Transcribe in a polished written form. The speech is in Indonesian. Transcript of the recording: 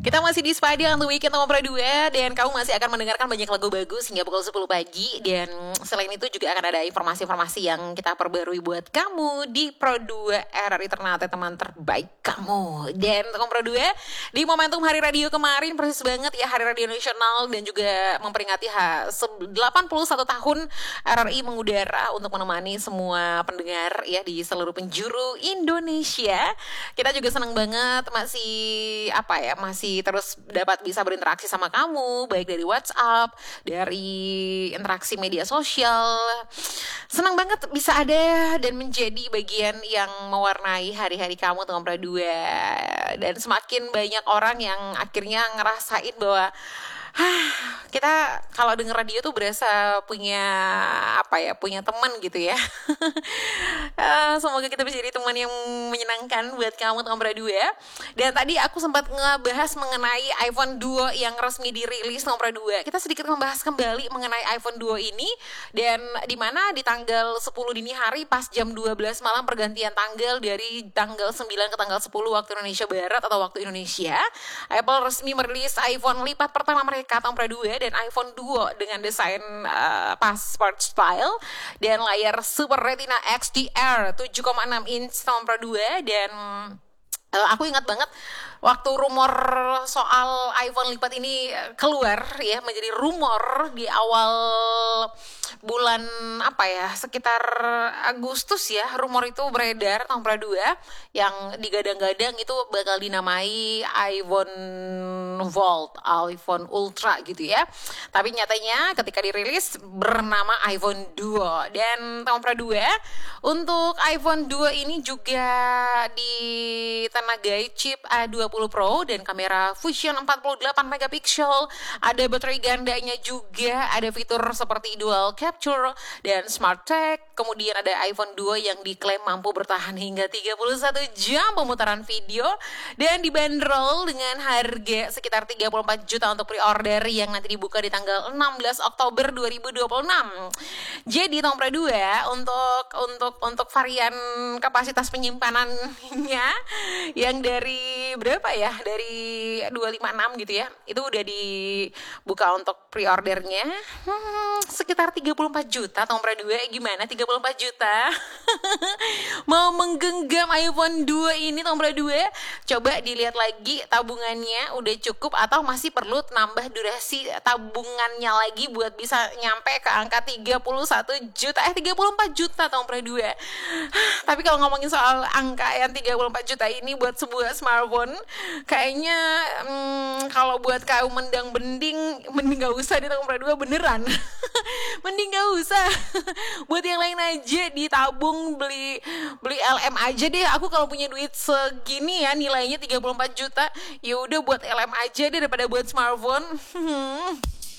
Kita masih di Spadi on the Weekend nomor 2 dan kamu masih akan mendengarkan banyak lagu bagus hingga pukul 10 pagi. Dan selain itu juga akan ada informasi-informasi yang kita perbarui buat kamu di Pro 2 RRI Ternate, teman terbaik kamu. Dan untuk Pro 2 di momentum Hari Radio kemarin persis banget ya, Hari Radio Nasional, dan juga memperingati 81 tahun RRI mengudara untuk menemani semua pendengar ya di seluruh penjuru Indonesia. Kita juga senang banget masih terus dapat bisa berinteraksi sama kamu, baik dari WhatsApp, dari interaksi media sosial. Senang banget bisa ada dan menjadi bagian yang mewarnai hari-hari kamu dengan Pro 2. Dan semakin banyak orang yang akhirnya ngerasain bahwa kita kalau denger radio tuh berasa punya teman gitu ya. Semoga kita bisa jadi teman yang menyenangkan buat kamu teman Pro 2. Dan tadi aku sempat ngebahas mengenai iPhone Duo yang resmi dirilis nomor Pro 2. Kita sedikit membahas kembali mengenai iPhone Duo ini, dan di mana di tanggal 10 dini hari pas jam 12 malam pergantian tanggal dari tanggal 9 ke tanggal 10 waktu Indonesia Barat atau waktu Indonesia, Apple resmi merilis iPhone lipat pertama mereka tahun Pro 2 dan iPhone Duo dengan desain passport style dan layar Super Retina XDR 7,6 inch tahun Pro 2. Dan aku ingat banget waktu rumor soal iPhone lipat ini keluar ya, menjadi rumor di awal bulan sekitar Agustus ya, rumor itu beredar tahun Pro 2 yang digadang-gadang itu bakal dinamai iPhone Volt, iPhone Ultra gitu ya. Tapi nyatanya ketika dirilis bernama iPhone Duo. Dan tahun Pro 2 untuk iPhone Duo ini juga ditenagai chip A20 Pro dan kamera Fusion 48 megapiksel, ada baterai gandanya juga, ada fitur seperti dual capture dan smart tag. Kemudian ada iPhone Duo yang diklaim mampu bertahan hingga 31 jam pemutaran video dan dibanderol dengan harga sekitar 34 juta untuk pre-order yang nanti dibuka di tanggal 16 Oktober 2026. Jadi tahun Pro 2 untuk varian kapasitas penyimpanannya yang dari dari 256 gitu ya, itu udah dibuka untuk pre-ordernya sekitar 34 juta tahun Pro 2. Gimana 34 juta mau menggenggam iPhone 2 ini tahun Pro 2? Coba dilihat lagi tabungannya udah cukup atau masih perlu nambah durasi tabungannya lagi buat bisa nyampe ke angka 34 juta tahun Pro 2. Tapi kalau ngomongin soal angka yang 34 juta ini buat sebuah smartphone, kayaknya kalau buat kaum mending gak usah di tahun Pro 2 beneran. Mending gak usah. Buat yang lain aja ditabung, beli LM aja deh. Aku kalau punya duit segini ya, nilainya 34 juta, ya udah buat LM aja deh daripada buat smartphone.